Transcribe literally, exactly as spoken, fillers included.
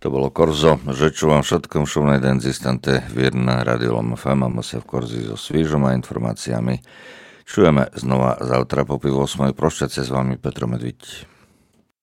To bolo Korzo, že čúvam všetkom šumnej denzistante Vierna Radiolom ef em a sa v Korzi so svížom a informáciami. Čujeme znova zautra po pol ôsmej. Prošťate s vami Petro Medviť.